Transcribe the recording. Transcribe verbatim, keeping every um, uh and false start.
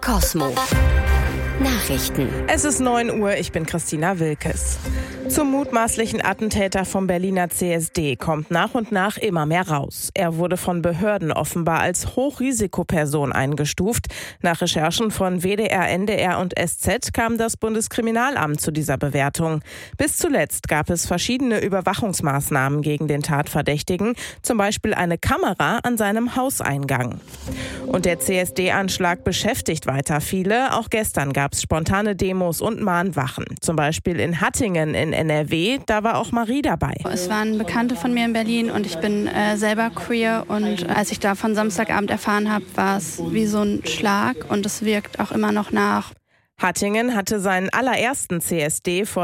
Kosmo Nachrichten. Es ist neun Uhr, ich bin Christina Wilkes. Zum mutmaßlichen Attentäter vom Berliner C S D kommt nach und nach immer mehr raus. Er wurde von Behörden offenbar als Hochrisikoperson eingestuft. Nach Recherchen von W D R, N D R und S Z kam das Bundeskriminalamt zu dieser Bewertung. Bis zuletzt gab es verschiedene Überwachungsmaßnahmen gegen den Tatverdächtigen, zum Beispiel eine Kamera an seinem Hauseingang. Und der C S D-Anschlag beschäftigt weiter viele. Auch gestern gab es spontane Demos und Mahnwachen. Zum Beispiel in Hattingen in N R W, da war auch Marie dabei. Es waren Bekannte von mir in Berlin und ich bin äh, selber queer. Und als ich davon Samstagabend erfahren habe, war es wie so ein Schlag und es wirkt auch immer noch nach. Hattingen hatte seinen allerersten C S D vor